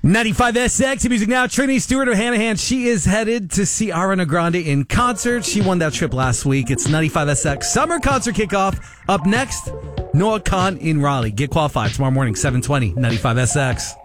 95SX Music Now. Trinity Stewart of Hanahan. She is headed to see Ariana Grande in concert. She won that trip last week. It's 95SX Summer Concert Kickoff. Up next, Noah Khan in Raleigh. Get qualified tomorrow morning, 7:20, 95SX.